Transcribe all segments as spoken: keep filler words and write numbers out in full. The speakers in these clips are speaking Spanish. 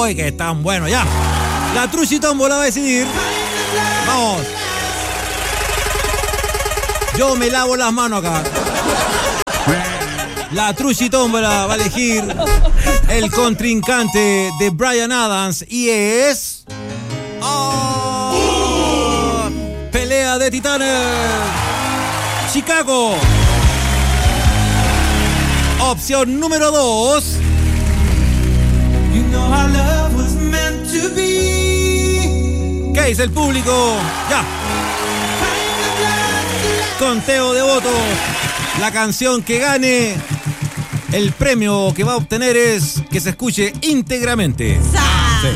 ¡Uy, que tan bueno! Ya. La Truchi Tómbola va a decidir. Vamos. Yo me lavo las manos acá. La Truchi Tómbola va a elegir el contrincante de Bryan Adams y es... ¡Oh! Pelea de titanes. Chicago. Opción número dos. You know our love was meant to be. ¿Qué dice el público? Ya. Conteo de votos. La canción que gane, el premio que va a obtener es que se escuche íntegramente. Sí.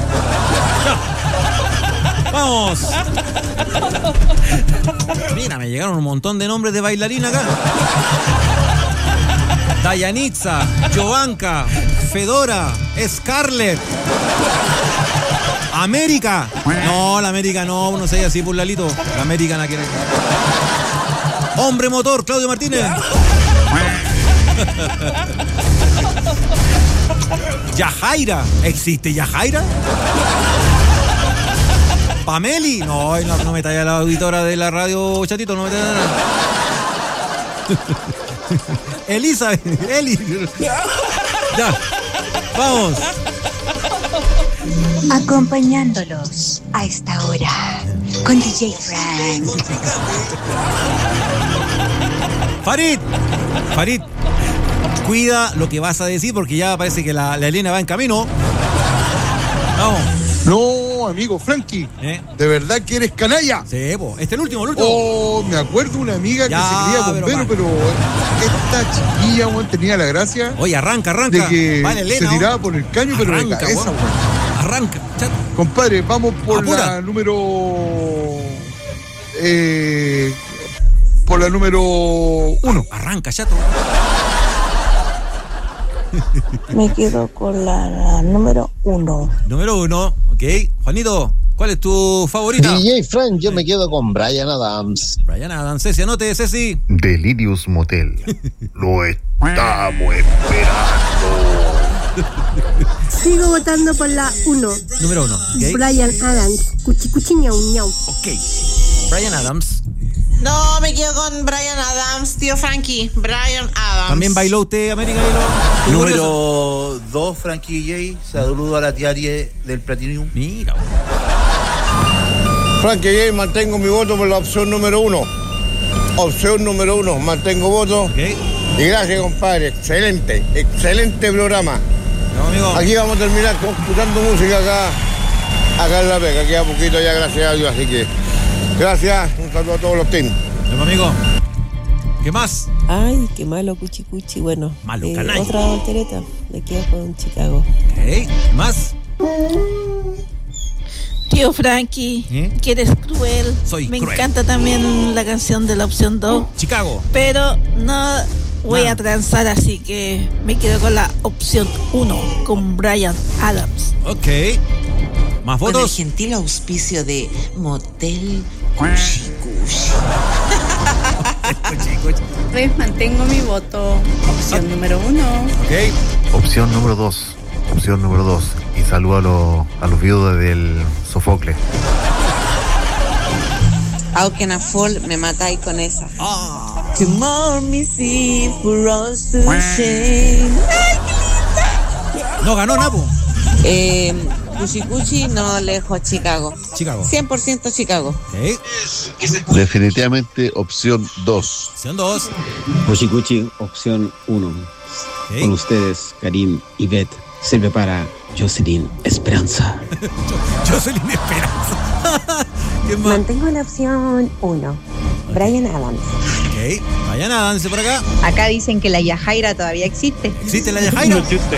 Ya. Vamos. Mira, me llegaron un montón de nombres de bailarina acá. Dayanitza, Jovanka, Fedora, Scarlett, América. No, la América no, uno se dice así por Lalito. La América no quiere. Hombre Motor, Claudio Martínez. Yajaira, ¿existe Yajaira? Pameli, no, no, no me talla la auditora de la radio, chatito, no me talla nada. Elizabeth, Eli. Ya, vamos. Acompañándolos a esta hora con D J Frank. Farid, Farid, cuida lo que vas a decir porque ya parece que la, la Elena va en camino. Vamos. No, amigo Frankie, ¿Eh? ¿De verdad que eres canalla? Sí, po. Este es el último, el último. Oh, me acuerdo una amiga ya, que se creía bombero, pero, pero esta chiquilla, bueno, tenía la gracia. Oye, arranca, arranca. De que vale, Elena, se tiraba por el caño, arranca, pero de cabeza, bueno. Arranca, chat. Compadre, vamos por Apura. la número... Eh, por la número uno. Arranca, chato. Me quedo con la, la número uno. Número uno, ok. Juanito, ¿cuál es tu favorita? D J Frank, yo me quedo con Bryan Adams. Bryan Adams, Ceci, anote, Ceci. Delirious Motel. Lo estamos esperando. Sigo votando por la uno. Número uno, okay. Bryan Adams. Cuchi, cuchi, ñau, ñau. Ok. Bryan Adams. No, me quedo con Bryan Adams, tío Frankie. Bryan Adams. ¿También bailó usted, América? Número dos, Frankie J. Saludo a la diaria del Platinum. Mira. Frankie J, mantengo mi voto por la opción número uno. Opción número uno, mantengo voto. Okay. Y gracias, compadre. Excelente, excelente programa. No, amigo. Aquí vamos a terminar escuchando música acá, acá en La Vega. Queda poquito ya, gracias a Dios, así que... Gracias, un saludo a todos los teams. Bueno, amigo, ¿qué más? Ay, qué malo, cuchi cuchi. Bueno, malo, eh, canalla. Otra voltereta, me quedo con Chicago. Ok, ¿más? Tío Frankie, ¿Eh? que eres cruel. Soy me cruel. encanta también la canción de la opción dos. Chicago. Pero no voy nah. a transar, así que me quedo con la opción uno, con Bryan Adams. Ok. ¿Más votos? Con el gentil auspicio de Motel Cuchi Cuchi. Pues mantengo mi voto. Opción número uno. Ok. Opción número dos. Opción número dos. Y saludo a, lo, a los viudos del Sofocles. How can I fall? Me matáis con esa. Ah. Tomorrow me see for us to shame. ¡Ay, qué linda! No ganó Napo. Eh, Cuchi Cuchi, no lejos Chicago. Chicago. cien por ciento Chicago. Okay. Definitivamente opción dos. Opción dos. Cuchi Cuchi, opción uno. Okay. Con ustedes, Karim y Beth. Se prepara Jocelyn Esperanza. Jocelyn Esperanza. ¿Qué más? Mantengo la opción uno. Bryan Adams. Ok, Bryan Adams por acá. Acá dicen que la Yajaira todavía existe. ¿Existe la Yajaira? No existe.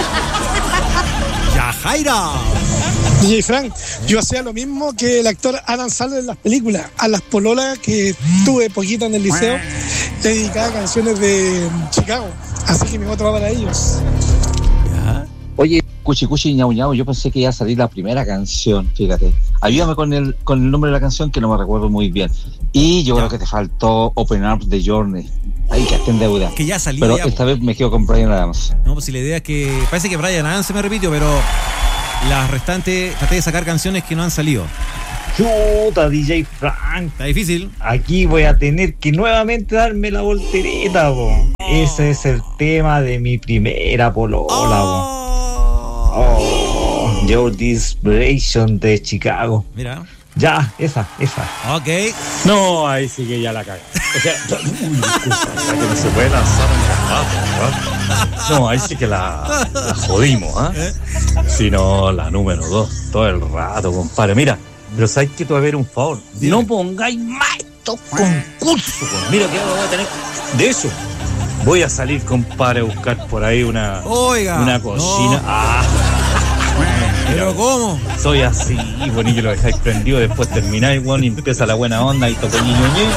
Yajaira. D J Frank, yo hacía lo mismo que el actor Adam Sandler en las películas. A las pololas que tuve poquita en el liceo, le dedicaba canciones de Chicago. Así que mi voto va para ellos. Oye, Cuchi Cuchi Ñau Ñau, yo pensé que iba a salir la primera canción, fíjate. Ayúdame con el con el nombre de la canción que no me recuerdo muy bien. Y yo ya. creo que te faltó Open Arms de Journey. Ahí que está en deuda. Que ya salió. Pero ya, esta vez me quedo con Bryan Adams. No, pues si la idea es que... Parece que Bryan Adams se me repitió, pero... las restantes traté de sacar canciones que no han salido. Chuta, D J Frank. Está difícil. Aquí voy a tener que nuevamente darme la voltereta, po. Oh. Ese es el tema de mi primera polola, oh. po. Oh, Your Desperation de Chicago. Mira. Ya, esa, esa. Ok. No, ahí sí que ya la caga. O sea, uy, disculpa, que no se puede lanzar un No, ahí sí que la, la jodimos, ¿ah? ¿eh? Si no, la número dos, todo el rato, compadre. Mira, pero sabes que te voy a ver un favor. Dime. No pongáis más estos concursos. Mira que voy a tener. De eso, voy a salir, compadre, a buscar por ahí una, Oiga, una cocina. No. Ah. ¿Pero cómo? Soy así, bueno, y que lo dejáis prendido, después termináis, bueno, y empieza la buena onda y toco ñiño ñe.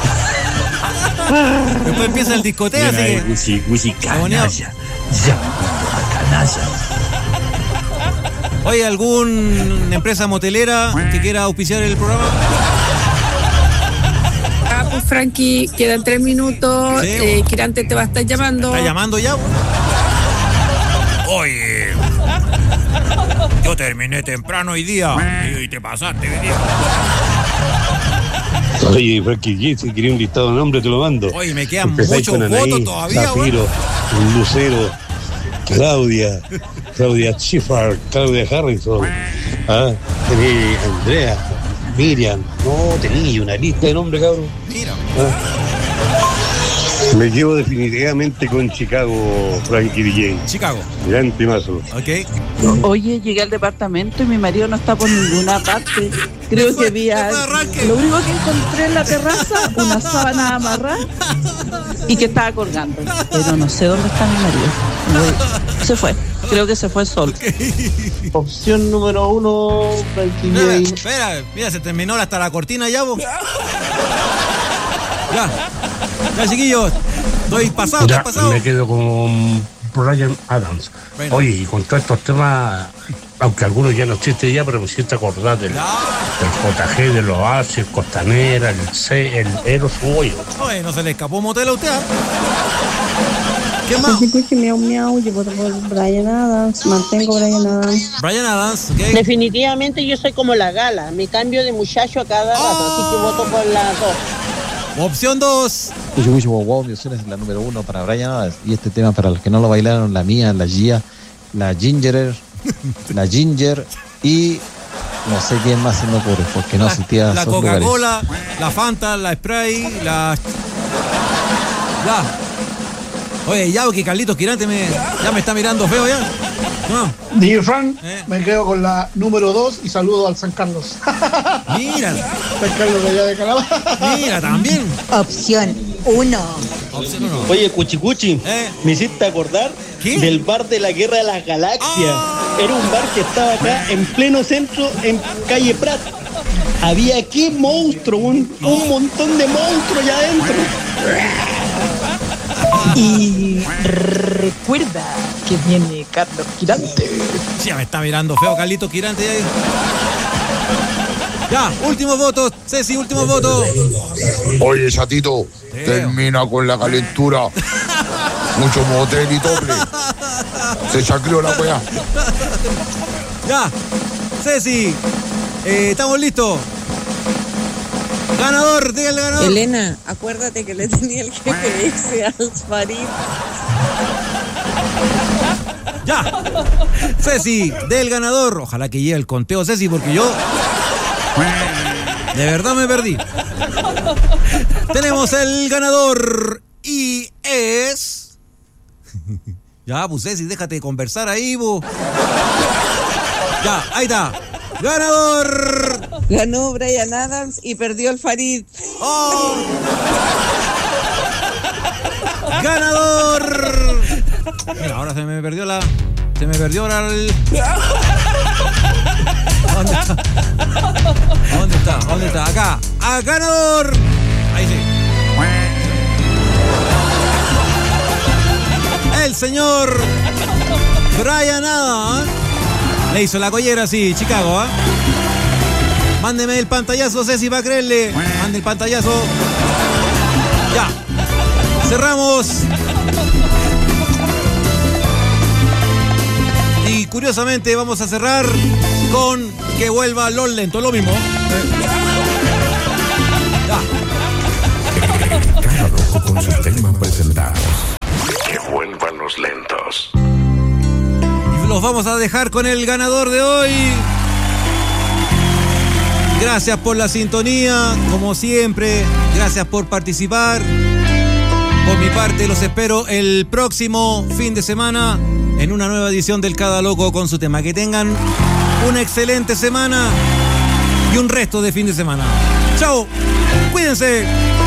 Después empieza el discoteca, así que... Gucci, Gucci, canalla. Ya, canalla. Oye, ¿alguna empresa motelera que quiera auspiciar el programa? Ah, pues Frankie, quedan tres minutos. Sí, eh, Kirante te va a estar llamando. ¿Está llamando ya? Oye... Yo terminé temprano hoy día y te pasaste hoy día. Oye, Frankie, si quería un listado de nombres, te lo mando. Oye, me quedan muchos votos todavía, Zafiro, Lucero, Claudia, Claudia Schiffer, Claudia Harrison, ¿ah? Tenés Andrea, Miriam. No, tenía una lista de nombres, cabrón. Mira. ¿Ah? Me llevo definitivamente con Chicago, Frankie D J. Chicago. Gran temazo. Ok. Oye, llegué al departamento y mi marido no está por ninguna parte. Creo que había... Lo único que encontré en la terraza, una sábana amarrada y que estaba colgando. Pero no sé dónde está mi marido. Se fue. Creo que se fue solo. Okay. Opción número uno, Frankie D J. Espera, mira, se terminó hasta la cortina ya, vos. Ya. Ya, chiquillos, estoy pasado, ya, estoy pasado. Me quedo con Bryan Adams. Bueno. Oye, y con todos estos temas, aunque algunos ya no existen ya, pero me siento acordar del, del J G, de los Oasis, Costanera, el C, el Eros, Oye. Oye, no se le escapó motel a usted, ¿eh? ¿Qué más? Cuchi, cuchi, miau, miau, yo voto por Bryan Adams, mantengo Bryan Adams. Bryan Adams, ok. Definitivamente yo soy como la Gala, me cambio de muchacho a cada rato, oh. Así que voto por las dos. Opción dos. Mucho, mucho, wow, wow, mi opción es la número uno para Bryan Adams. Y este tema, para los que no lo bailaron, la mía, la Gia, la Ginger, la Ginger y no sé quién más se me ocurre, porque no asistía a la esos Coca-Cola, lugares. la Fanta, la Sprite, la... Ya. Oye, ya, que Carlitos Quirante me, ya me está mirando feo ya. No. D J Frank, eh. me quedo con la número dos y saludo al San Carlos. Mira. San Carlos de allá de Canadá. Mira, también. Opción uno. Opción uno. Oye, Cuchi Cuchi, ¿Eh? me hiciste acordar ¿Qué? del bar de la Guerra de las Galaxias. Oh. Era un bar que estaba acá en pleno centro, en calle Prat. Había aquí monstruos, un, un montón de monstruos allá adentro. Y recuerda que viene Carlos Quirante. Sí, me está mirando feo Carlitos Quirante ahí. Ya, últimos votos, Ceci, últimos votos. Oye, chatito, sí. Termina con la calentura. Mucho motel y doble. Se chacreó la weá. Ya, Ceci, eh, estamos listos. Ganador, diga el ganador. Elena, acuérdate que le tenía el G P S al Farid. Ya. Ceci, del ganador. Ojalá que llegue el conteo, Ceci, porque yo de verdad me perdí. Tenemos el ganador y es... Ya, pues Ceci, déjate de conversar ahí, bo. Ya, ahí está. ¡Ganador! Ganó Bryan Adams y perdió el Farid. ¡Oh! ¡Ganador! Mira, ahora se me perdió la... Se me perdió ahora el... ¿Dónde está? ¿Dónde está? ¿Dónde está? Acá. ¡Ah, ganador! Ahí sí. El señor Bryan Adams le hizo la collera así, Chicago, ¿ah? ¿eh? Mándeme el pantallazo, Ceci, para creerle. Mande el pantallazo. Ya. Cerramos. Y curiosamente vamos a cerrar con que vuelva los lentos, lo mismo. Cada loco con su tema presentamos. Que vuelvan los lentos. Y los vamos a dejar con el ganador de hoy. Gracias por la sintonía, como siempre. Gracias por participar. Por mi parte, los espero el próximo fin de semana en una nueva edición del Cada Loco con su tema. Que tengan una excelente semana y un resto de fin de semana. ¡Chao! ¡Cuídense!